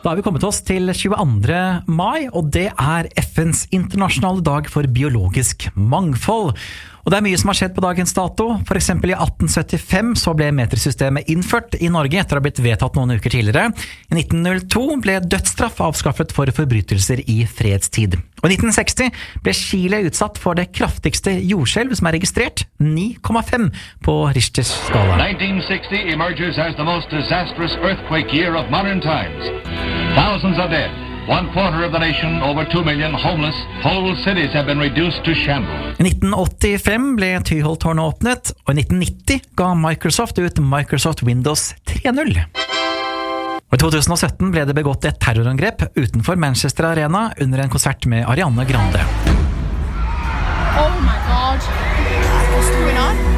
Da har vi kommet oss til 22. mai, og det FNs internasjonale dag for biologisk mangfold. Og det mye som har skjedd på dagens dato. For eksempel i 1875 så ble metersystemet innført i Norge etter å ha blitt vedtatt noen uker tidligere. I 1902 ble dødsstraff avskaffet for forbrytelser i fredstid. Og i 1960 ble Chile utsatt for det kraftigste jordskjelv som registrert, 9,5 på Richters skala. 1960 emerges as the most disastrous earthquake year of modern times. Thousands are dead. 1/4 of the nation, over 2 million homeless, whole cities have been reduced to shambles. I 1985 ble Tyholttårnet åpnet, og i 1990 ga Microsoft ut Microsoft Windows 3.0. Og i 2017 ble det begått et terrorangrep utenfor Manchester Arena under en konsert med Ariana Grande. Oh my god, what's going on?